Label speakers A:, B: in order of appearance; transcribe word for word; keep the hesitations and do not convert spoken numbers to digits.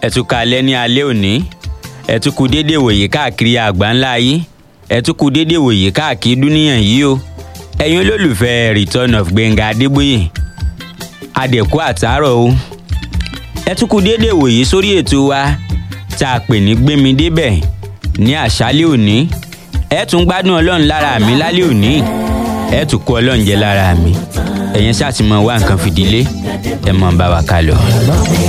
A: ẹ tún kalẹ́ ní alẹ́ òní, ẹ tún kú déédéé wòye káàkiri àgbáńlá ayé, ẹ tún kú déédéé wòye káàkiri dúníyàn yìí o. ẹ̀yin olólùfẹ́ Return of Gbénga Adébóyè, adẹ̀kú àtàárọ̀ o. ẹ tún kú déédéé wòye sórí ètò wa tá a pè ní Gbémi Débẹ̀ ní àṣálẹ́ òní. ẹ tún gbádùn ọlọ́run lára mi lálẹ́ òní, ẹ tún kó ọlọ́run jẹ lára mi. ẹ̀yin ṣáà ti mọ̀ wá nǹkan fìdílé, ẹ mọ̀ bá wa ká lọ.